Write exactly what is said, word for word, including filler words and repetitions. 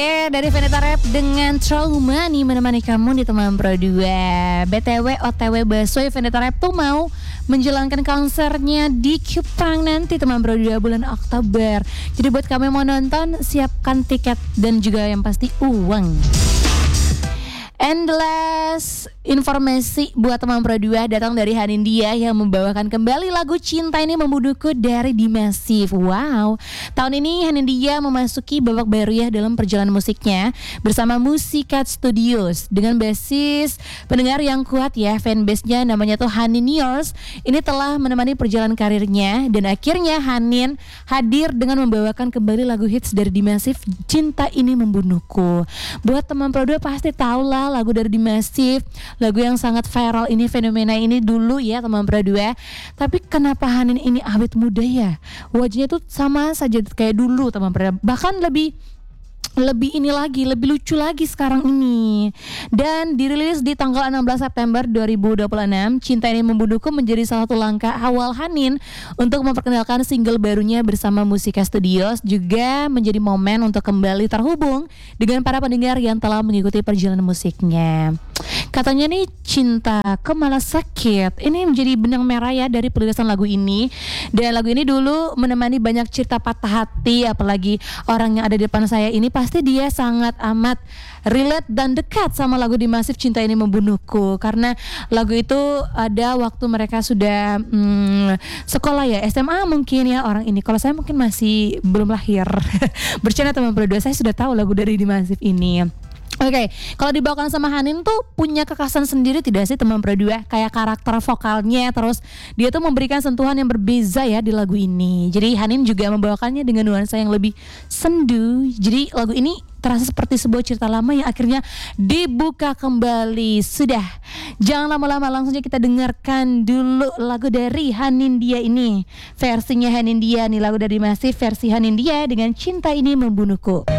Eh, dari Veneta Rap dengan Trauma nih menemani kamu di teman Pro dua. B T W O T W Baswe, Veneta Rap tuh mau menjalankan konsernya di Kupang nanti teman Pro dua bulan Oktober. Jadi buat kamu yang mau nonton, siapkan tiket dan juga yang pasti uang. Endless informasi buat teman Pro dua datang dari Hanindia yang membawakan kembali lagu Cinta Ini Membunuhku dari Dimasif. Wow, tahun ini Hanindia memasuki babak baru ya dalam perjalanan musiknya bersama Musikat Studios dengan basis pendengar yang kuat ya, fanbase-nya namanya tuh Haniniors. Ini telah menemani perjalanan karirnya dan akhirnya Hanin hadir dengan membawakan kembali lagu hits dari Dimasif, Cinta Ini Membunuhku. Buat teman Pro dua pasti tahu lah lagu dari Dimasif, lagu yang sangat viral ini, fenomena ini dulu ya teman Pro dua. Tapi kenapa Hanin ini awet muda ya? Wajahnya tuh sama saja kayak dulu teman Pro dua, bahkan lebih lebih ini lagi, lebih lucu lagi sekarang ini. Dan dirilis di tanggal enam belas September dua ribu dua puluh enam, Cinta Ini Membunuhku menjadi salah satu langkah awal Hanin untuk memperkenalkan single barunya bersama Musikat Studios, juga menjadi momen untuk kembali terhubung dengan para pendengar yang telah mengikuti perjalanan musiknya. Katanya nih cintaku malah sakit, ini menjadi benang merah ya dari perilisan lagu ini. Dan lagu ini dulu menemani banyak cerita patah hati, apalagi orang yang ada di depan saya ini pasti dia sangat amat relate dan dekat sama lagu Dimasif Cinta Ini Membunuhku. Karena lagu itu ada waktu mereka sudah hmm, sekolah ya, S M A mungkin ya orang ini. Kalau saya mungkin masih belum lahir. Bercanda teman Pro dua, saya sudah tahu lagu dari Dimasif ini. Oke, okay, kalau dibawakan sama Hanin tuh punya kekhasan sendiri tidak sih teman Pro dua? Kayak karakter vokalnya, terus dia tuh memberikan sentuhan yang berbeza ya di lagu ini. Jadi Hanin juga membawakannya dengan nuansa yang lebih sendu. Jadi lagu ini terasa seperti sebuah cerita lama yang akhirnya dibuka kembali. Sudah, jangan lama-lama, langsung aja kita dengarkan dulu lagu dari Hanindia ini. Versinya Hanindia nih, lagu dari Masif versi Hanindia dengan Cinta Ini Membunuhku.